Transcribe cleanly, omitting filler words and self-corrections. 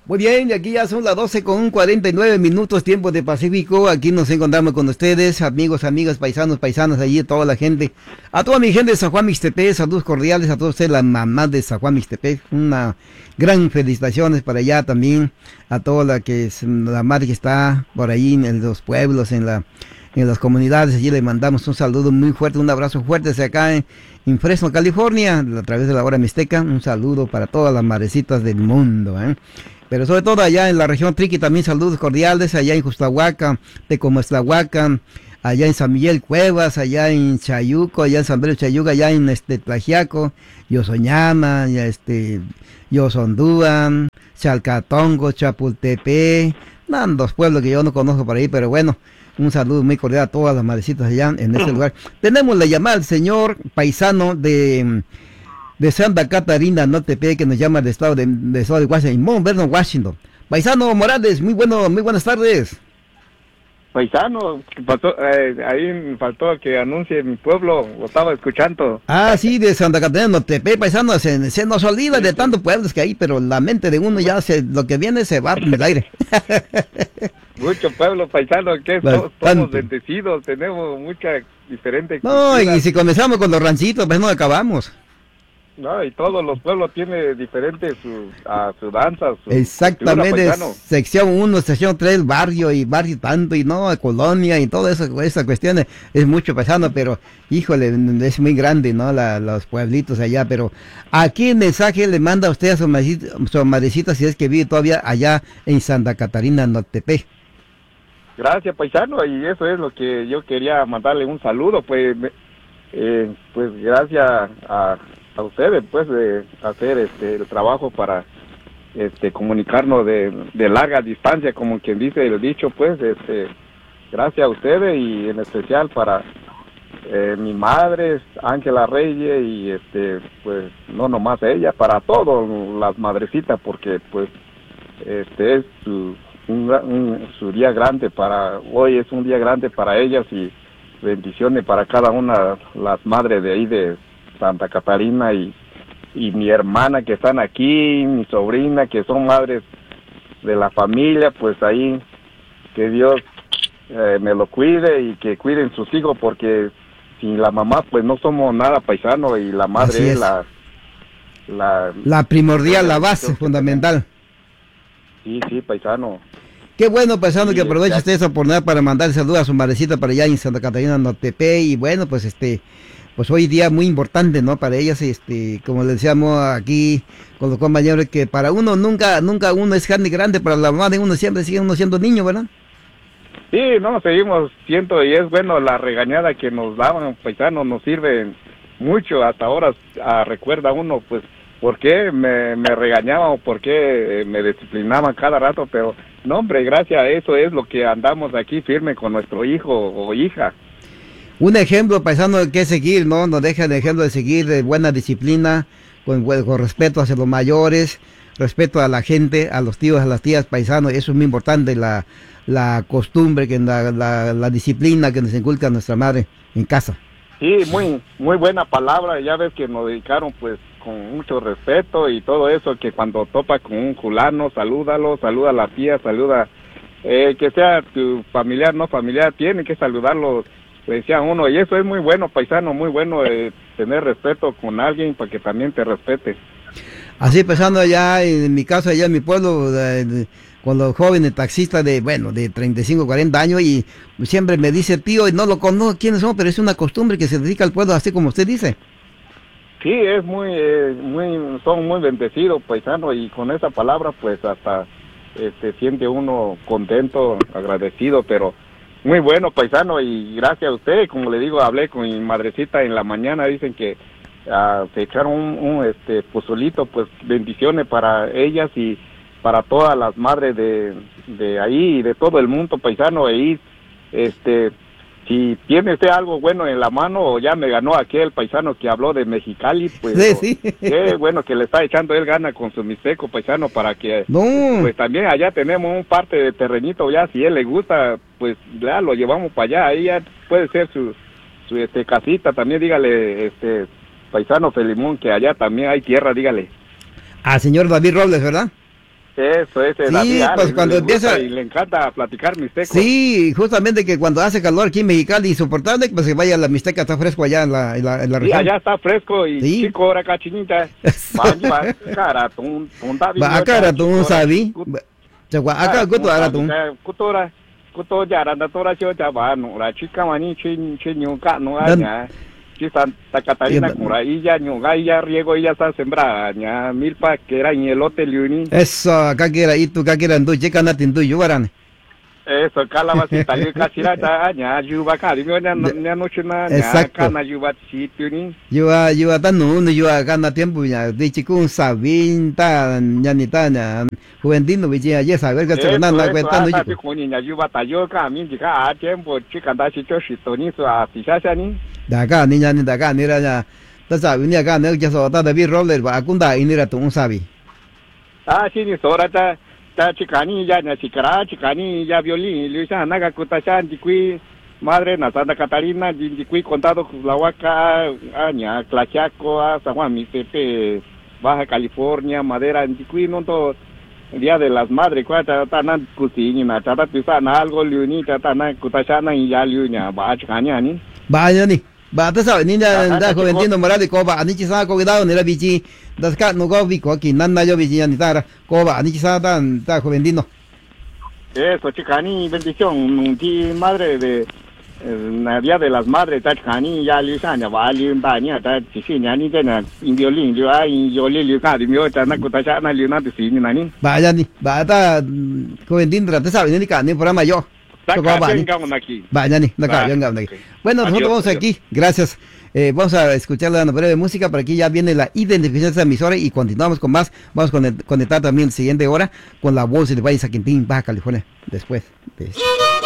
Muy bien, y aquí ya son las 12:49 tiempo de Pacífico. Aquí nos encontramos con ustedes, amigos, amigas, paisanos, paisanas, allí toda la gente. A toda mi gente de San Juan Mixtepec, saludos cordiales a todos ustedes, la mamá de San Juan Mixtepec. Una gran felicitaciones para allá también, a toda la madre que está por ahí en los pueblos, en las comunidades. Allí le mandamos un saludo muy fuerte, un abrazo fuerte desde acá en Fresno, California, a través de la hora mixteca. Un saludo para todas las madrecitas del mundo, Pero sobre todo allá en la región Triqui también saludos cordiales, allá en Justahuaca, Tecomaxtlahuaca, allá en San Miguel Cuevas, allá en Chayuco, allá en San Pedro Chayuca, allá en Tlaxiaco, Yosoñama, Yosondúa, Chalcatongo, Chapultepec, dos pueblos que yo no conozco por ahí, pero bueno, un saludo muy cordial a todas las madrecitas allá en ese lugar. Tenemos la llamada al señor paisano de Santa Catarina, Notepec, que nos llama del estado de Washington, Mount Vernon, Washington. Paisano Morales, muy buenas tardes. Paisano, ahí me faltó que anuncie mi pueblo, lo estaba escuchando. Ah, sí, de Santa Catarina, Notepec, paisano, se nos olvida de tantos pueblos que hay, pero la mente de uno ya lo que viene se va en el aire. Mucho pueblo, paisano, que somos bendecidos, tenemos mucha diferente cultura. No, y si comenzamos con los ranchitos, pues no acabamos. No, y todos los pueblos tienen diferentes su danza, su exactamente, sección 1, sección 3, barrio tanto, y no, colonia, y todo eso, esa cuestión es mucho paisano, pero, híjole, es muy grande, ¿no? Los pueblitos allá, pero, ¿a qué mensaje le manda usted a su madrecita si es que vive todavía allá en Santa Catarina, Notepec? Gracias, paisano, y eso es lo que yo quería mandarle un saludo, pues gracias a ustedes, pues, de hacer el trabajo para comunicarnos de larga distancia, como quien dice el dicho, pues, gracias a ustedes, y en especial para mi madre, Ángela Reyes, y pues, no nomás ella, para todas las madrecitas, porque, pues, es su día grande hoy es un día grande para ellas, y bendiciones para cada una de las madres de ahí de Santa Catarina, y mi hermana que están aquí, mi sobrina que son madres de la familia, pues ahí que Dios me lo cuide y que cuiden sus hijos, porque sin la mamá pues no somos nada, paisano, y la madre es la primordial, la base fundamental. Sí, paisano. Qué bueno, paisano, que aproveche usted esa oportunidad para mandar saludos a su madrecita para allá en Santa Catarina, Notepec, y bueno, pues pues hoy día muy importante, ¿no? Para ellas, como le decíamos aquí con los compañeros, que para uno nunca uno es grande, para la mamá de uno siempre sigue uno siendo niño, ¿verdad? Sí, no, seguimos siendo, y es bueno la regañada que nos daban, paisanos, nos sirve mucho, hasta ahora recuerda uno, pues, por qué me regañaban o por qué me disciplinaban cada rato, pero no, hombre, gracias a eso es lo que andamos aquí firme con nuestro hijo o hija. Un ejemplo, paisano, que seguir, ¿no? Nos deja el ejemplo de seguir, de buena disciplina, con respeto hacia los mayores, respeto a la gente, a los tíos, a las tías, paisanos. Eso es muy importante, la costumbre, la disciplina que nos inculca nuestra madre en casa. Sí, muy buena palabra. Ya ves que nos dedicaron, pues, con mucho respeto y todo eso, que cuando topa con un fulano, salúdalo, saluda a la tía, saluda, que sea tu familiar, no familiar, tiene que saludarlo, decía uno, y eso es muy bueno, paisano, muy bueno, tener respeto con alguien para que también te respete. Así pensando allá, en mi caso, allá en mi pueblo, con los jóvenes taxistas de 35, 40 años, y siempre me dice tío, y no lo conozco quiénes son, pero es una costumbre que se dedica al pueblo, así como usted dice. Sí, es son muy bendecidos, paisano, y con esa palabra, pues, hasta siente uno contento, agradecido, pero muy bueno, paisano, y gracias a usted, como le digo, hablé con mi madrecita en la mañana, dicen que se echaron un pozolito, pues bendiciones para ellas y para todas las madres de ahí y de todo el mundo, paisano, ahí, si tiene usted algo bueno en la mano, o ya me ganó aquel paisano que habló de Mexicali, pues sí. Qué bueno que le está echando él gana con su mixteco, paisano, para que pues también allá tenemos un parte de terrenito, ya si él le gusta, pues ya lo llevamos para allá, ahí ya puede ser su casita, también dígale, paisano Felimón, que allá también hay tierra, dígale. Al señor David Robles, ¿verdad? Eso es el Sí, pues cuando empieza... y le encanta platicar mixteco. Sí, justamente que cuando hace calor aquí en Mexicali insoportable, pues que vaya la Mixteca, está fresco allá en la Sí, región. allá está fresco y Sí. chico ahora cachinita. Va, cara, un Acá tú sabes. Acá gusto ahora tú. Kuto jaranda tora sio jaba no la chica mani chin nyuka no aña. Si Santa Catarina con la illa nyuga illa riego illa está sembrada ña milpa que era en elote liuni. Eso, acá que era y tú acá que eran dos chicas natin tú yugaran. Eso calabacita liu casira ta ña yuba ka limio ña no chuna ña kana yuba sitio ni. Yo tan no yo acá na tiempo ya de chico un sabín tan ya ni tan juventino villa ya saber que se van a cuenta no yo. Con niña yuba ta yo ka min chica a tiempo chica da si yo si toni su a pisasa ni. De acá niña ni de acá ni era ya. Ta sabe ni acá no ya so ta de roller va acunda y ni era tú un sabi. Sí ni sora ta chicani ya na chicani ya violín Luisa naga kutashan dikui madre na Santa Catarina dikui contado la huaca aña Tlaxiaco a San Juan Mixtepec Baja California Madera dikui no todo el día de las madres cuata tana kusina tata pisana algo liuni tana kutashana y ya liunya ba chicani ani Vaya ni ba ta sabe ni da juventino morale ko ba ni chisa ko cuidado ni la bichi das ka no go vi ko aquí nana yo bichi ni tara ko ba ni chisa tan ta juventino. Eso, chicani, bendición, ti madre de Día de las Madres, chicani, ya lisanya, va liundania, chisinya ni tena, violín, yo ay, yo le ka, yo ta na kutasha na liuna de sin nani. Vaya ni ba ta juventino ta sabe ni ka ni programa yo. Vaya ni, bueno, nosotros vamos aquí, gracias. Vamos a escuchar la breve música, por aquí ya viene la identificación de esta emisora y continuamos con más. Vamos a conectar también la siguiente hora con la voz del Valle Saquintín, Baja California, después de